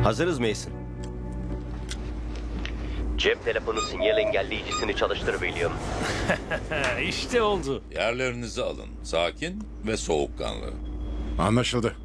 Hazırız Mason. Cep telefonu sinyal engelleyicisini çalıştır William. İşte oldu. Yerlerinizi alın. Sakin ve soğukkanlı. Anlaşıldı.